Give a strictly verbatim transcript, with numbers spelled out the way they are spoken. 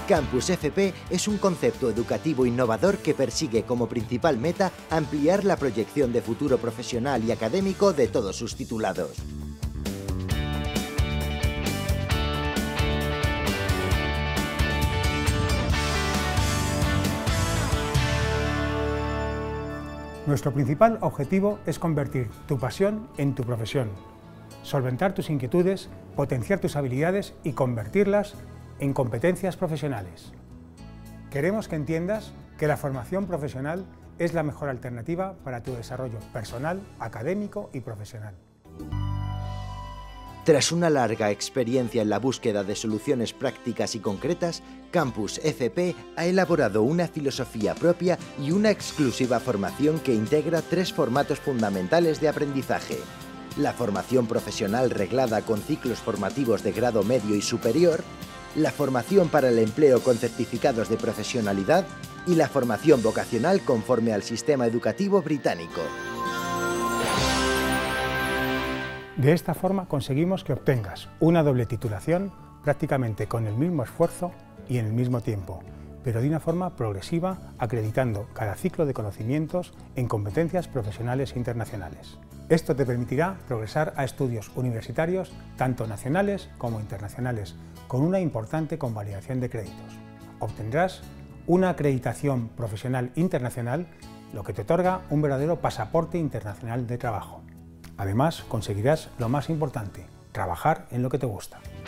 Campus F P es un concepto educativo innovador que persigue como principal meta ampliar la proyección de futuro profesional y académico de todos sus titulados. Nuestro principal objetivo es convertir tu pasión en tu profesión, solventar tus inquietudes, potenciar tus habilidades y convertirlas en competencias profesionales. Queremos que entiendas que la formación profesional es la mejor alternativa para tu desarrollo personal, académico y profesional. Tras una larga experiencia en la búsqueda de soluciones prácticas y concretas, Campus F P ha elaborado una filosofía propia y una exclusiva formación que integra tres formatos fundamentales de aprendizaje: la formación profesional reglada con ciclos formativos de grado medio y superior, la formación para el empleo con certificados de profesionalidad y la formación vocacional conforme al sistema educativo británico. De esta forma conseguimos que obtengas una doble titulación prácticamente con el mismo esfuerzo y en el mismo tiempo, pero de una forma progresiva, acreditando cada ciclo de conocimientos en competencias profesionales e internacionales. Esto te permitirá progresar a estudios universitarios tanto nacionales como internacionales, con una importante convalidación de créditos. Obtendrás una acreditación profesional internacional, lo que te otorga un verdadero pasaporte internacional de trabajo. Además, conseguirás lo más importante: trabajar en lo que te gusta.